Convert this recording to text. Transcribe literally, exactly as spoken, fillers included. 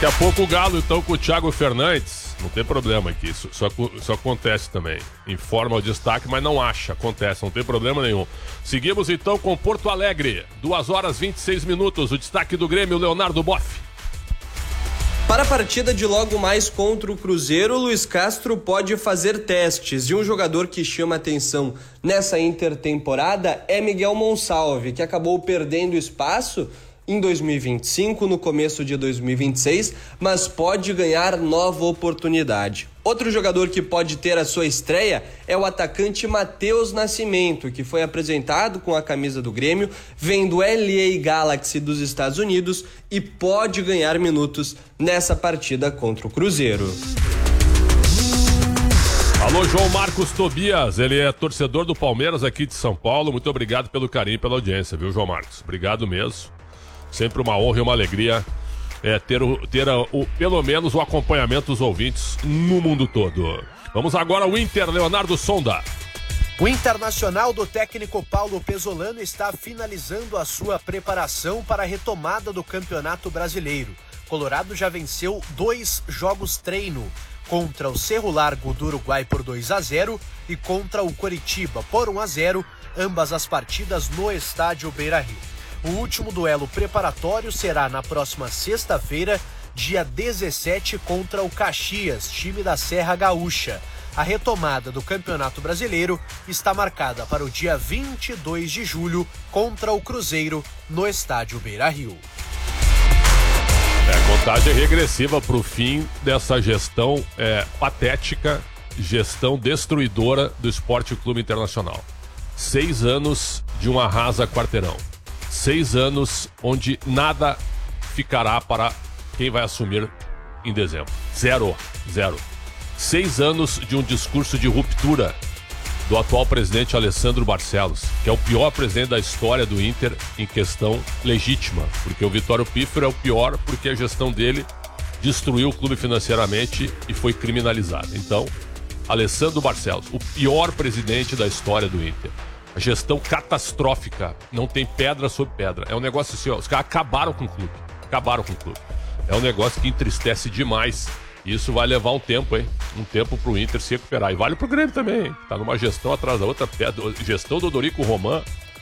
Daqui a pouco o Galo, então, com o Thiago Fernandes. Não tem problema aqui, isso, isso, isso acontece também. Informa o destaque, mas não acha, acontece, não tem problema nenhum. Seguimos, então, com Porto Alegre. duas horas e vinte e seis minutos, o destaque do Grêmio, Leonardo Boff. Para a partida de logo mais contra o Cruzeiro, Luiz Castro pode fazer testes. E um jogador que chama atenção nessa intertemporada é Miguel Monsalve, que acabou perdendo espaço em dois mil e vinte e cinco, no começo de dois mil e vinte e seis, mas pode ganhar nova oportunidade. Outro jogador que pode ter a sua estreia é o atacante Matheus Nascimento, que foi apresentado com a camisa do Grêmio, vem do L A Galaxy dos Estados Unidos e pode ganhar minutos nessa partida contra o Cruzeiro. Alô, João Marcos Tobias, ele é torcedor do Palmeiras aqui de São Paulo. Muito obrigado pelo carinho e pela audiência, viu, João Marcos? Obrigado mesmo. Sempre uma honra e uma alegria é, ter, o, ter a, o, pelo menos o acompanhamento dos ouvintes no mundo todo. Vamos agora ao Inter, Leonardo Sonda. O Internacional do técnico Paulo Pesolano está finalizando a sua preparação para a retomada do Campeonato Brasileiro. Colorado já venceu dois jogos treino, contra o Cerro Largo do Uruguai por dois a zero e contra o Coritiba por um a zero, ambas as partidas no estádio Beira-Rio. O último duelo preparatório será na próxima sexta-feira, dia dezessete, contra o Caxias, time da Serra Gaúcha. A retomada do Campeonato Brasileiro está marcada para o dia vinte e dois de julho, contra o Cruzeiro, no estádio Beira-Rio. É, contagem regressiva para o fim dessa gestão é, patética, gestão destruidora do Esporte Clube Internacional. Seis anos de um arrasa quarteirão. Seis anos onde nada ficará para quem vai assumir em dezembro. Zero. Zero. Seis anos de um discurso de ruptura do atual presidente Alessandro Barcelos, que é o pior presidente da história do Inter em questão legítima, porque o Vitório Pífero é o pior porque a gestão dele destruiu o clube financeiramente e foi criminalizada. Então, Alessandro Barcelos, o pior presidente da história do Inter. A gestão catastrófica, não tem pedra sobre pedra. É um negócio assim, ó, os caras acabaram com o clube. Acabaram com o clube. É um negócio que entristece demais. E isso vai levar um tempo, hein? Um tempo pro Inter se recuperar. E vale pro Grêmio também, hein? Tá numa gestão atrás da outra. Gestão do Dorico Roman